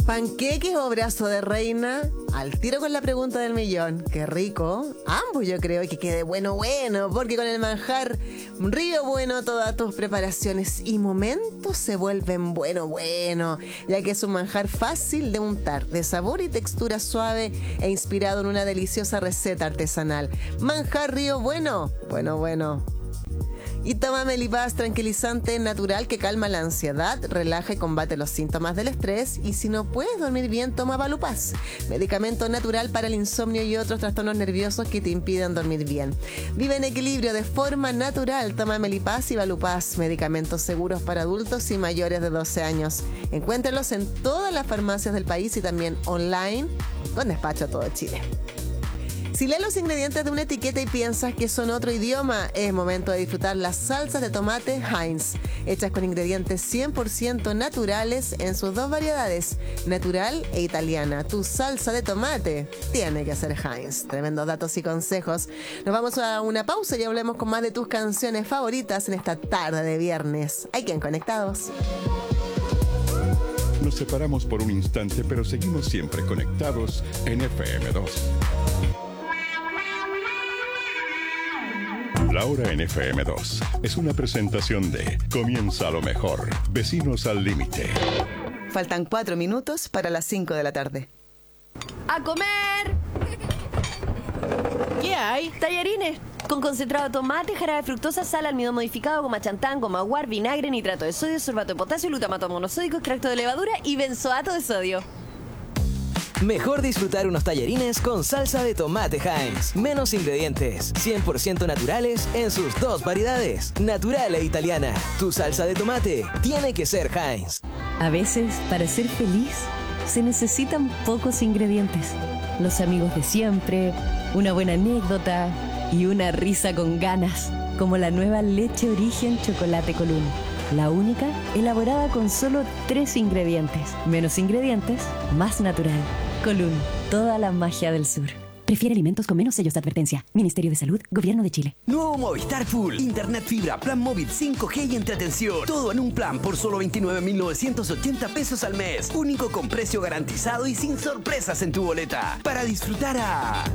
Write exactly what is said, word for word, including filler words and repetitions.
Panqueques o brazo de reina, al tiro con la pregunta del millón. Qué rico. Ambos yo creo, y que quede bueno bueno, porque con el manjar río bueno todas tus preparaciones y momentos se vuelven bueno bueno, ya que es un manjar fácil de untar, de sabor y textura suave e inspirado en una deliciosa receta artesanal. Manjar río bueno, bueno bueno. Y toma Melipaz, tranquilizante natural que calma la ansiedad, relaja y combate los síntomas del estrés. Y si no puedes dormir bien, toma Valupaz, medicamento natural para el insomnio y otros trastornos nerviosos que te impiden dormir bien. Vive en equilibrio de forma natural. Toma Melipaz y Valupaz, medicamentos seguros para adultos y mayores de doce años. Encuéntralos en todas las farmacias del país y también online con despacho a todo Chile. Si lees los ingredientes de una etiqueta y piensas que son otro idioma, es momento de disfrutar las salsas de tomate Heinz, hechas con ingredientes cien por ciento naturales en sus dos variedades, natural e italiana. Tu salsa de tomate tiene que ser Heinz. Tremendos datos y consejos. Nos vamos a una pausa y hablemos con más de tus canciones favoritas en esta tarde de viernes. Hay quien conectados. Nos separamos por un instante, pero seguimos siempre conectados en F M dos. La hora en F M dos es una presentación de Comienza lo mejor, Vecinos al Límite. Faltan cuatro minutos para las cinco de la tarde. ¡A comer! ¿Qué hay? Tallarines con concentrado de tomate, jarabe de fructosa, sal, almidón modificado, goma chantán, goma guar, vinagre, nitrato de sodio, sorbato de potasio, glutamato monosódico, extracto de levadura y benzoato de sodio. Mejor disfrutar unos tallarines con salsa de tomate Heinz. Menos ingredientes, cien por ciento naturales en sus dos variedades, natural e italiana. Tu salsa de tomate tiene que ser Heinz. A veces, para ser feliz, se necesitan pocos ingredientes. Los amigos de siempre, una buena anécdota y una risa con ganas, como la nueva leche origen chocolate Colún. La única elaborada con solo tres ingredientes. Menos ingredientes, más natural. Colún, toda la magia del sur. Prefiere alimentos con menos sellos de advertencia. Ministerio de Salud, Gobierno de Chile. Nuevo Movistar Full. Internet fibra, plan móvil cinco G y entretención. Todo en un plan por solo veintinueve mil novecientos ochenta pesos al mes. Único con precio garantizado y sin sorpresas en tu boleta. Para disfrutar a